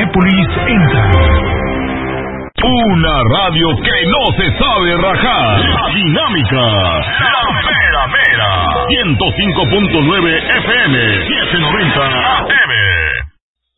Metrópolis entra. Una radio que no se sabe rajar. La Dinámica. La Mera Mera. 105.9 FM. 790 AM.